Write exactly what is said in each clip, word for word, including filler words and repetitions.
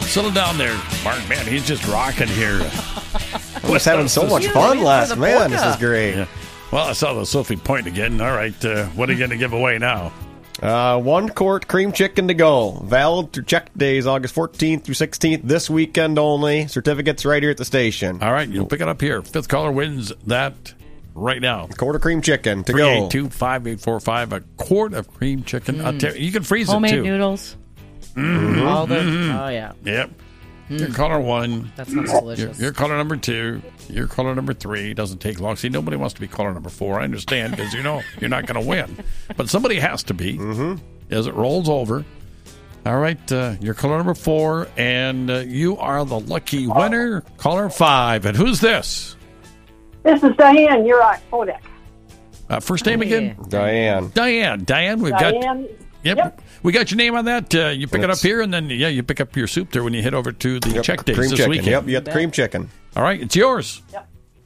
settle down there, Mark. Man, he's just rocking here. I was having so much fun last. Man, this is great. Yeah. Well, I saw the Sophie Point again. All right, uh, what are you going to give away now? Uh, one quart cream chicken to go. Valid through check days August fourteenth through sixteenth. This weekend only. Certificates right here at the station. All right, you'll pick it up here. Fifth caller wins that right now. A quart of cream chicken to three go. eight two, five eight four five. A quart of cream chicken. Mm. I'll tell you, you can freeze Homemade it too. noodles. Mm-hmm. All the, Mm-hmm. oh, yeah. Yep. Mm. Your caller one. That sounds delicious. Your, your caller number two. Your caller number three. Doesn't take long. See, nobody wants to be caller number four. I understand because you know you're not going to win. But somebody has to be mm-hmm. as it rolls over. All right. Uh, your caller number four. And uh, you are the lucky winner. Caller five. And who's this? This is Diane. You're on Kodak. Uh, first name again? Diane. Diane. Diane, we've Diane. got... Yep. yep. We got your name on that. Uh, you pick That's, it up here, and then, yeah, you pick up your soup there when you head over to the yep, check days cream this chicken. weekend. Yep, you got the cream chicken. All right, it's yours. Yep.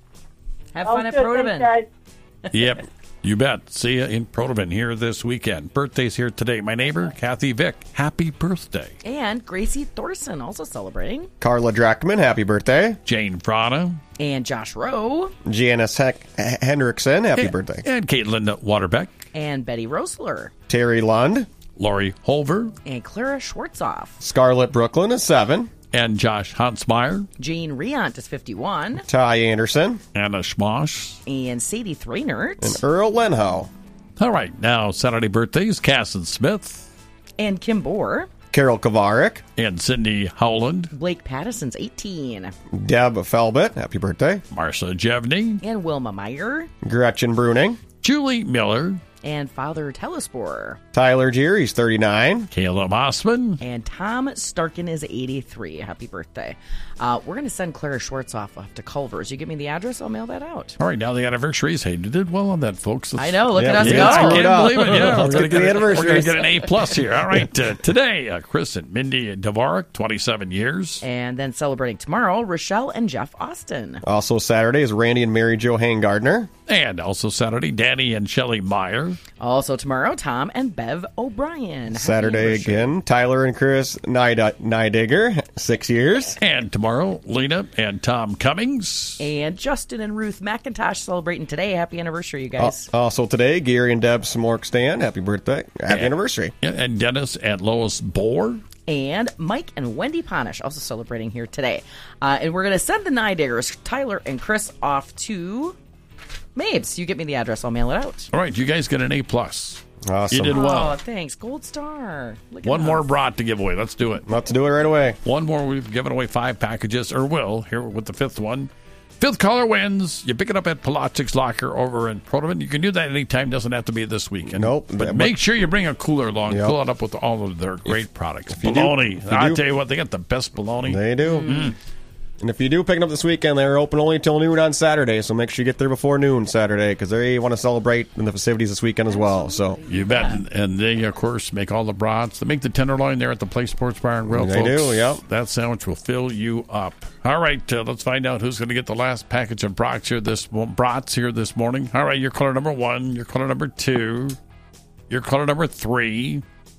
Have Oh, fun at good. Protoben. Thanks, guys. Yep, you bet. See you in Protoben here this weekend. Birthdays here today. My neighbor, Kathy Vick. Happy birthday. And Gracie Thorson also celebrating. Carla Drachman, happy birthday. Jane Frana. And Josh Rowe. Janice Heck- Hendrickson, happy and, birthday. And Caitlin Waterbeck. And Betty Rosler. Terry Lund. Lori Holver. And Clara Schwartzoff. Scarlett Brooklyn is seven. And Josh Hansmeyer. Jane Riant is fifty-one. Ty Anderson. Anna Schmosh. And Sadie Threenert. And Earl Lenho. All right, now Saturday birthdays, Casson Smith. And Kim Bohr. Carol Kovarik. And Cindy Howland. Blake Patterson's eighteen. Deb Felbit, happy birthday. Marsha Jevney. And Wilma Meyer. Gretchen Bruning. Julie Miller. And Father Telespor. Tyler Gier, he's thirty-nine. Caleb Osman. And Tom Starkin is eighty-three. Happy birthday. Uh, we're going to send Clara Schwartzoff off to Culver's. You give me the address, I'll mail that out. All right, now the anniversaries. Hey, you did well on that, folks. Let's, I know. Look Yeah, at us yeah, go. I Screwed can't up. believe it. Yeah, Let's we're get the going anniversaries. to get an A plus here. All right, uh, today, uh, Chris and Mindy Dvorak, twenty-seven years. And then celebrating tomorrow, Rochelle and Jeff Austin. Also Saturday is Randy and Mary Jo Hangardner. And also Saturday, Danny and Shelley Meyer. Also tomorrow, Tom and Bev O'Brien. Happy Saturday anniversary. again, Tyler and Chris Nyd- Nydigger, six years. And tomorrow, Lena and Tom Cummings. And Justin and Ruth McIntosh celebrating today. Happy anniversary, you guys. Uh, also today, Gary and Deb Smorkstan, happy birthday, happy Yeah. anniversary. And, and Dennis and Lois Bohr. And Mike and Wendy Ponish also celebrating here today. Uh, and we're going to send the Nydiggers, Tyler and Chris, off to Mabes. You get me the address, I'll mail it out. All right, you guys get an A plus. Awesome. You did well. Oh, thanks. Gold star. Look at One us. more brat to give away. Let's do it. Let's do it right away. One more. We've given away five packages, or will, here with the fifth one. Fifth caller wins. You pick it up at Polochik's Locker over in Protoman. You can do that anytime. Doesn't have to be this weekend. Nope. But, But- make sure you bring a cooler along. Yep. Cool it up with all of their great products. you do- Bologna. if you I do- tell you what, they got the best bologna. They do. Mm. And if you do pick it up this weekend, they're open only till noon on Saturday, so make sure you get there before noon Saturday because they want to celebrate in the facilities this weekend as well. So You bet. And, and they, of course, make all the brats. They make the tenderloin there at the Play Sports Bar and Grill, They folks. do, yep. That sandwich will fill you up. All right, uh, let's find out who's going to get the last package of brats here this, brats here this morning. All right, your caller number one, your caller number two, your caller number three.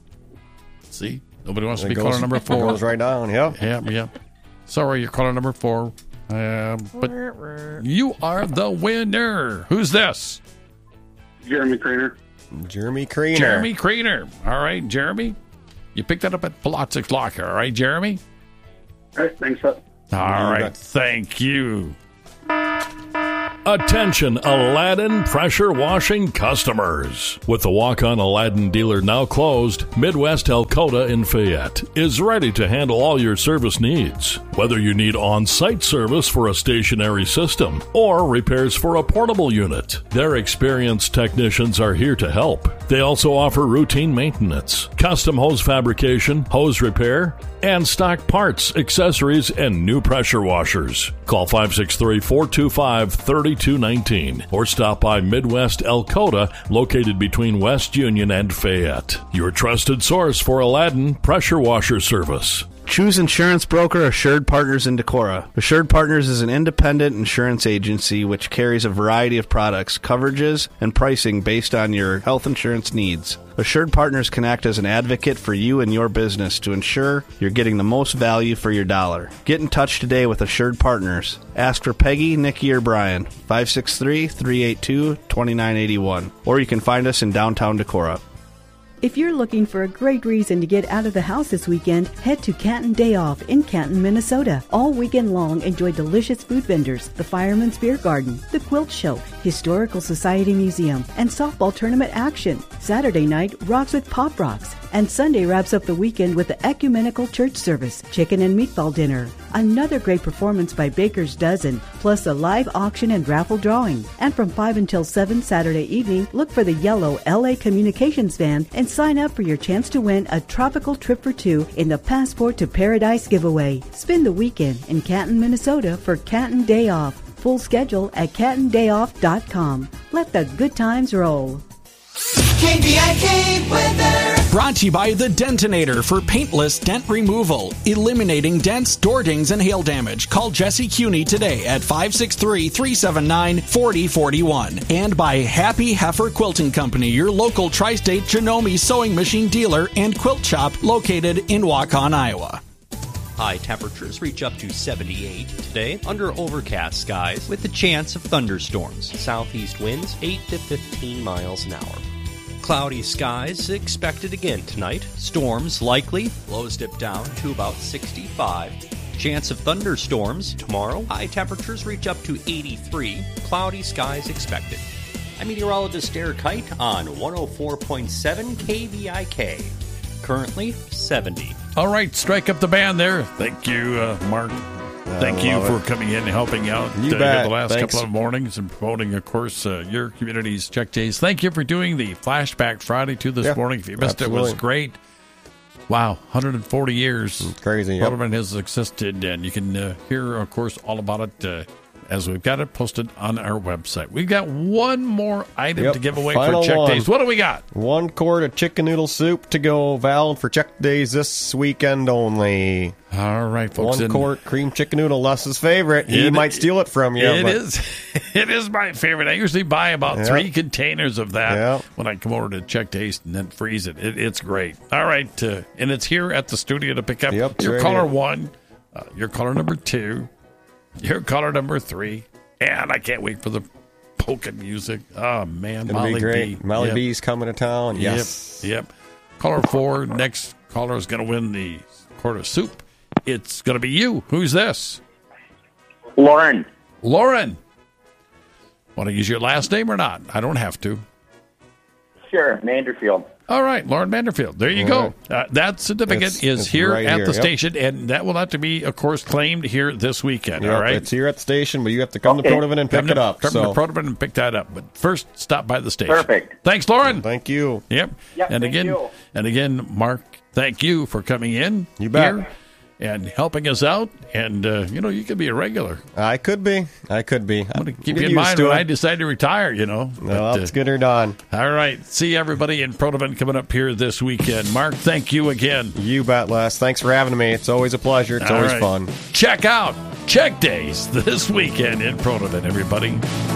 See? Nobody wants to it be goes, caller number four. goes right down. Yep. Yeah, yeah. Sorry, you're caller number four. Um, but you are the winner. Who's this? Jeremy Craner. Jeremy Creener. Jeremy Creener. All right, Jeremy. You picked that up at Polochik's Locker. All right, Jeremy? All right, thanks. Up. All right, thank you. Attention Aladdin pressure washing customers. With the walk-on Aladdin dealer now closed, Midwest Elkota in Fayette is ready to handle all your service needs. Whether you need on-site service for a stationary system or repairs for a portable unit, their experienced technicians are here to help. They also offer routine maintenance, custom hose fabrication, hose repair, and stock parts, accessories, and new pressure washers. Call five six three, four two five, three two one nine or stop by Midwest Elkota, located between West Union and Fayette. Your trusted source for Aladdin pressure washer service. Choose insurance broker Assured Partners in Decorah. Assured Partners is an independent insurance agency which carries a variety of products, coverages, and pricing based on your health insurance needs. Assured Partners can act as an advocate for you and your business to ensure you're getting the most value for your dollar. Get in touch today with Assured Partners. Ask for Peggy, Nikki, or Brian, five six three, three eight two, two nine eight one, or you can find us in downtown Decorah. If you're looking for a great reason to get out of the house this weekend, head to Canton Day Off in Canton, Minnesota. All weekend long, enjoy delicious food vendors, the Fireman's Beer Garden, the Quilt Show, Historical Society Museum, and softball tournament action. Saturday night rocks with Pop Rocks, and Sunday wraps up the weekend with the Ecumenical Church Service, chicken and meatball dinner. Another great performance by Baker's Dozen, plus a live auction and raffle drawing. And from five until seven Saturday evening, look for the yellow L A Communications van and sign up for your chance to win a tropical trip for two in the Passport to Paradise giveaway. Spend the weekend in Canton, Minnesota for Canton Day Off. Full schedule at canton day off dot com. Let the good times roll. K B I K weather. Brought to you by the Dentinator for paintless dent removal, eliminating dents, door dings, and hail damage. Call Jesse Cuney today at five six three, three seven nine, four zero four one. And by Happy Heifer Quilting Company, your local tri-state Janome sewing machine dealer and quilt shop located in Waukon, Iowa. High temperatures reach up to seventy-eight today under overcast skies with the chance of thunderstorms. Southeast winds eight to fifteen miles an hour. Cloudy skies expected again tonight. Storms likely. Lows dip down to about sixty-five. Chance of thunderstorms tomorrow. High temperatures reach up to eighty-three. Cloudy skies expected. I'm meteorologist Derek Kite on one oh four point seven K V I K. Currently seventy. All right, strike up the band there. Thank you, uh, Mark. Thank you for it. coming in and helping out You uh, bet. the last Thanks. couple of mornings and promoting, of course, uh, your community's check days. Thank you for doing the Flashback Friday too this Yeah, morning. If you missed absolutely. it, it was great. Wow, one hundred forty years. It's crazy. Yep. Protoman has existed, and you can uh, hear, of course, all about it uh, as we've got it posted on our website. We've got one more item Yep, to give away final for check one. days. What do we got? One quart of chicken noodle soup to go, valid for check days this weekend only. All right, folks. One and quart cream chicken noodle, Les's favorite. He It- might steal it from you. It but is. It is my favorite. I usually buy about Yep. three containers of that Yep. when I come over to check taste and then freeze it. it it's great. All right, uh, and it's here at the studio to pick up Yep, it's your right caller here. one, uh, your caller number two, your caller number three, and I can't wait for the polka music. Oh man, Gonna Molly be great. B. Molly Yep. B's coming to town. Yes. Yep. Yep. Caller four. Next caller is going to win the quart of soup. It's going to be you. Who's this? Lauren. Lauren. Want to use your last name or not? I don't have to. Sure, Manderfield. All right, Lauren Vanderfield. There you All go. Uh, that certificate It's- is it's here right at here, the yep. station, and that will have to be, of course, claimed here this weekend. Yep, all right, it's here at the station, but you have to come Okay. to Protovan and pick Come it to- up. Come So to Protoman and pick that up. But first, stop by the station. Perfect. Thanks, Lauren. thank you. Yep. Yep, and thank again, you. and again, Mark. Thank you for coming in. You bet. Here and helping us out. And uh, you know, you could be a regular. I could be. I could be. I'm going to keep you in mind when I decide to retire. You know. Well, But, let's uh, get her done. all right. See everybody in Protovan coming up here this weekend. Mark, thank you again. You bet, Les. Thanks for having me. It's always a pleasure. It's All always right. fun. Check out Check Days this weekend in Protovan, everybody.